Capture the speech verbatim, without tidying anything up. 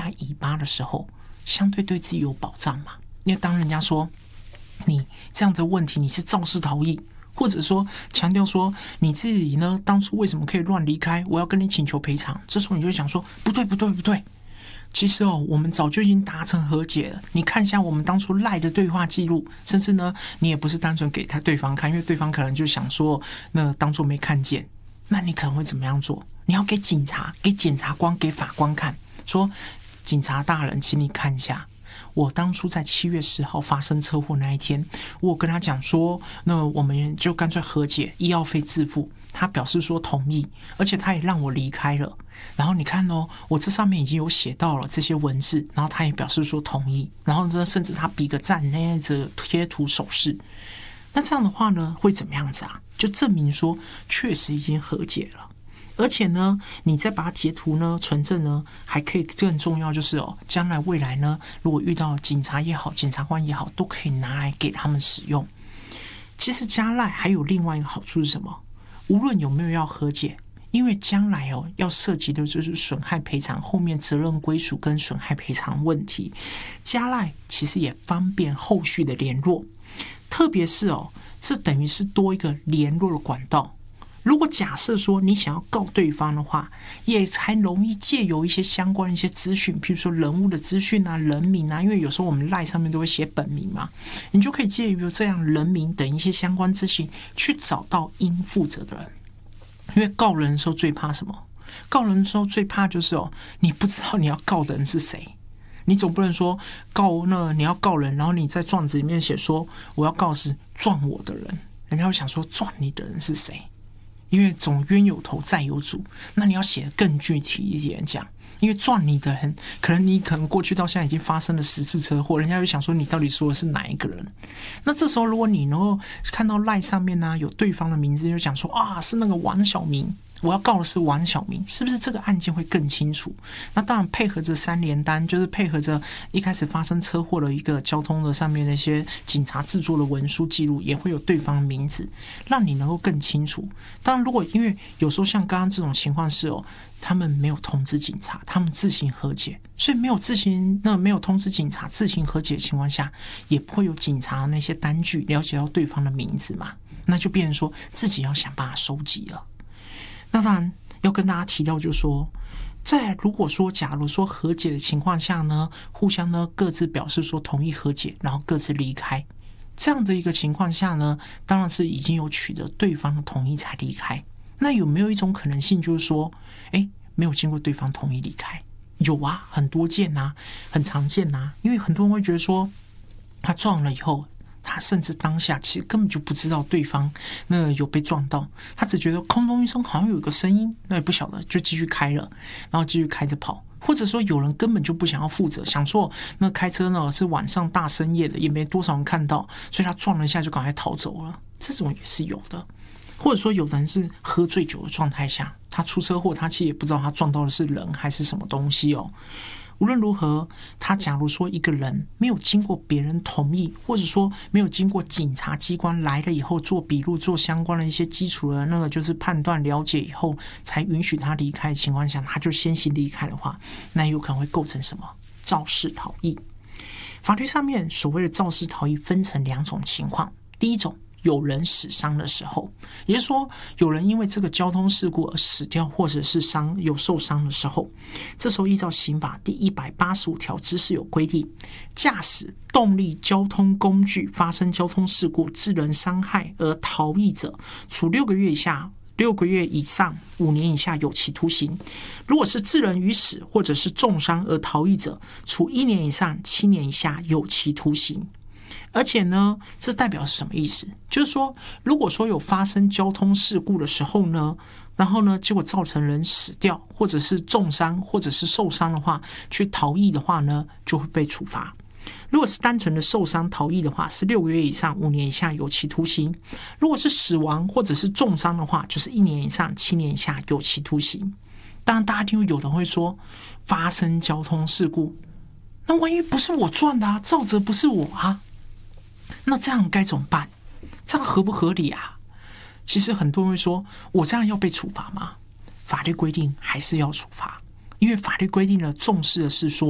下尾巴的时候，相对对自己有保障嘛。因为当人家说你这样的问题你是肇事逃逸，或者说强调说你自己呢当初为什么可以乱离开，我要跟你请求赔偿，这时候你就会想说不对不对不对，其实哦，我们早就已经达成和解了。你看一下我们当初赖的对话记录，甚至呢，你也不是单纯给他对方看，因为对方可能就想说，那当作没看见。那你可能会怎么样做？你要给警察、给检察官、给法官看，说警察大人，请你看一下，我当初在七月十号发生车祸那一天，我跟他讲说，那我们就干脆和解，医药费自付。他表示说同意，而且他也让我离开了。然后你看哦，我这上面已经有写到了这些文字，然后他也表示说同意，然后呢，甚至他比个赞，那样子贴图手势。那这样的话呢，会怎么样子啊？就证明说确实已经和解了。而且呢，你再把它截图呢、存证呢，还可以更重要就是哦，将来未来呢，如果遇到警察也好、检察官也好，都可以拿来给他们使用。其实加赖还有另外一个好处是什么？无论有没有要和解，因为将来哦要涉及的就是损害赔偿后面责任归属跟损害赔偿问题，加赖其实也方便后续的联络，特别是哦，这等于是多一个联络的管道。如果假设说你想要告对方的话，也才容易借由一些相关的一些资讯，譬如说人物的资讯啊、人名啊，因为有时候我们赖上面都会写本名嘛，你就可以借由这样人名等一些相关资讯去找到应负责的人。因为告人的时候最怕什么？告人的时候最怕就是哦，你不知道你要告的人是谁。你总不能说告那你要告人，然后你在状子里面写说我要告是撞我的人，人家会想说撞你的人是谁？因为总冤有头债有主，那你要写得更具体一点讲，因为撞你的人，可能你可能过去到现在已经发生了十次车祸，人家会想说你到底说的是哪一个人？那这时候如果你能够看到赖上面呢、啊、有对方的名字，就讲说啊是那个王小明，我要告的是王小明，是不是这个案件会更清楚？那当然配合着三联单，就是配合着一开始发生车祸的一个交通的上面那些警察制作的文书记录，也会有对方的名字，让你能够更清楚。当然，如果因为有时候像刚刚这种情况是哦，他们没有通知警察，他们自行和解，所以没有自行那没有通知警察自行和解的情况下，也不会有警察那些单据了解到对方的名字嘛，那就变成说自己要想办法收集了。那当然要跟大家提到就是说，在如果说假如说和解的情况下呢，互相呢各自表示说同意和解，然后各自离开，这样的一个情况下呢，当然是已经有取得对方的同意才离开。那有没有一种可能性就是说，哎，没有经过对方同意离开？有啊，很多见啊，很常见啊。因为很多人会觉得说，他撞了以后，他甚至当下其实根本就不知道对方那有被撞到，他只觉得空中一声好像有一个声音，那也不晓得就继续开了，然后继续开着跑。或者说有人根本就不想要负责，想说那开车呢是晚上大深夜的，也没多少人看到，所以他撞了一下就赶快逃走了，这种也是有的。或者说有人是喝醉酒的状态下，他出车祸，他其实也不知道他撞到的是人还是什么东西哦。无论如何，他假如说一个人没有经过别人同意，或者说没有经过警察机关来了以后做笔录、做相关的一些基础的那个就是判断了解以后，才允许他离开的情况下，他就先行离开的话，那有可能会构成什么？肇事逃逸。法律上面所谓的肇事逃逸分成两种情况，第一种，有人死伤的时候，也就是说有人因为这个交通事故而死掉，或者是伤有受伤的时候，这时候依照刑法第一百八十五条之四有规定，驾驶动力交通工具发生交通事故致人伤害而逃逸者，处六个月以下六个月以上五年以下有期徒刑；如果是致人于死或者是重伤而逃逸者，处一年以上七年以下有期徒刑。而且呢，这代表是什么意思？就是说，如果说有发生交通事故的时候呢，然后呢，结果造成人死掉，或者是重伤，或者是受伤的话，去逃逸的话呢，就会被处罚。如果是单纯的受伤逃逸的话，是六个月以上五年以下有期徒刑；如果是死亡或者是重伤的话，就是一年以上七年以下有期徒刑。当然，大家一定会有人会说，发生交通事故，那万一不是我撞的啊，肇责不是我啊？那这样该怎么办？这样合不合理啊？其实很多人会说，我这样要被处罚吗？法律规定还是要处罚，因为法律规定呢，重视的是说